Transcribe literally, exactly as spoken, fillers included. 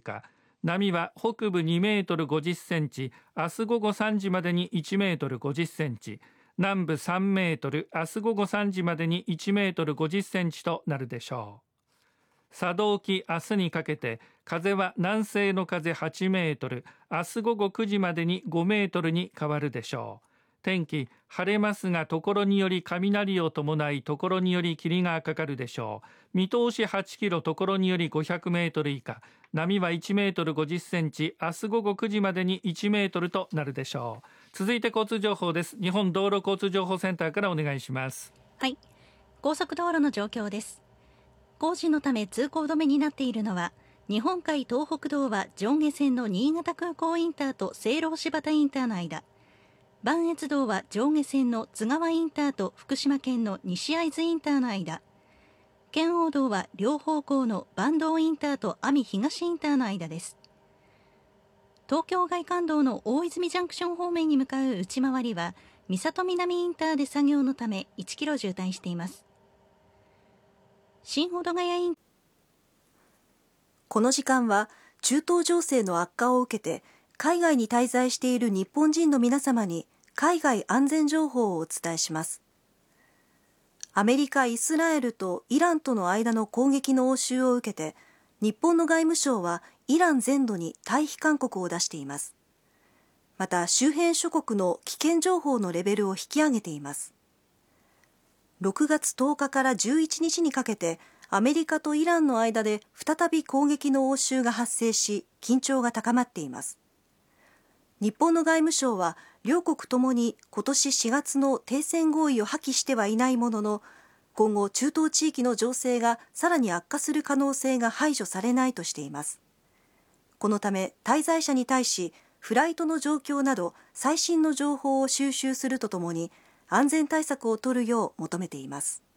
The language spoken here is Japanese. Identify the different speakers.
Speaker 1: 下、波は北部にメートルごじゅっセンチ、明日午後さんじまでにいちメートルごじゅっセンチ、南部さんメートル、明日午後さんじまでにいちメートルごじゅっセンチとなるでしょう。佐渡沖、明日にかけて風は南西の風はちメートル、明日午後くじまでにごメートルに変わるでしょう。天気、晴れますがところにより雷を伴いところにより霧がかかるでしょう。見通しはちキロ、ところによりごひゃくメートル以下、波はいちメートルごじゅっセンチ、明日午後くじまでにいちメートルとなるでしょう。続いて交通情報です。日本道路交通情報センターからお願いします。
Speaker 2: はい、高速道路の状況です。工事のため通行止めになっているのは、日本海東北道は上下線の新潟空港インターと聖籠柴田インターの間、磐越道は上下線の津川インターと福島県の西会津インターの間、圏央道は両方向の坂東インターと阿見東インターの間です。東京外環道の大泉ジャンクション方面に向かう内回りは三郷南インターで作業のためいちキロ渋滞しています。新保土ヶ谷イン
Speaker 3: この時間は中東情勢の悪化を受けて海外に滞在している日本人の皆様に海外安全情報をお伝えします。アメリカ、イスラエルとイランとの間の攻撃の応酬を受けて、日本の外務省はイラン全土に退避勧告を出しています。また、周辺諸国の危険情報のレベルを引き上げています。ろくがつとおかからじゅういちにちにかけて、アメリカとイランの間で再び攻撃の応酬が発生し、緊張が高まっています。日本の外務省は両国ともに今年しがつの停戦合意を破棄してはいないものの、今後中東地域の情勢がさらに悪化する可能性が排除されないとしています。このため滞在者に対しフライトの状況など最新の情報を収集するとともに安全対策を取るよう求めています。